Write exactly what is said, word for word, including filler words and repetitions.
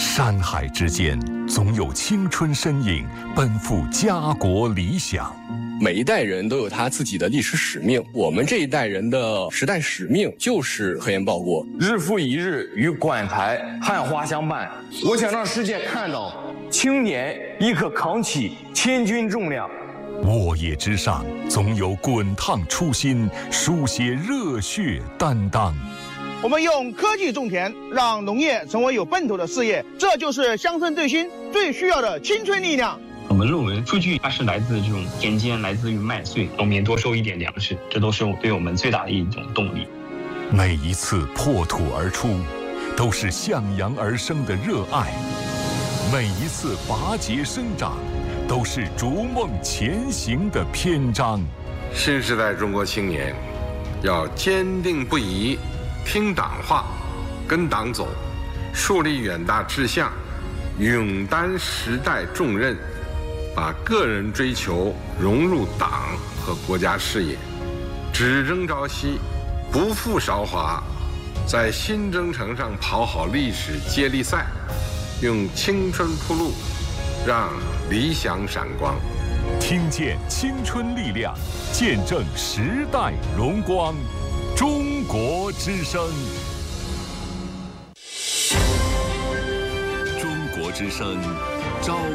山海之间，总有青春身影奔赴家国理想。 每一代人都有他自己的历史使命，我们这一代人的时代使命就是和颜报国。 日复一日与馆台汉花相伴，我想让世界看到青年亦可扛起千钧重量。 沃野之上，总有滚烫初心，书写热血担当。 我们用科技种田，让农业成为有奔头的事业，这就是乡村振兴最需要的青春力量。 我们认为数据它是来自这种田间，来自于麦穗，农民多收一点粮食，这都是对我们最大的一种动力。 每一次破土而出，都是向阳而生的热爱；每一次拔节生长，都是逐梦前行的篇章。 新时代中国青年要坚定不移听党话，跟党走，树立远大志向，勇担时代重任，把个人追求融入党和国家事业，只争朝夕，不负韶华，在新征程上跑好历史接力赛，用青春铺路，让理想闪光。 听见青春力量，见证时代荣光。中国之声，中国之声，朝。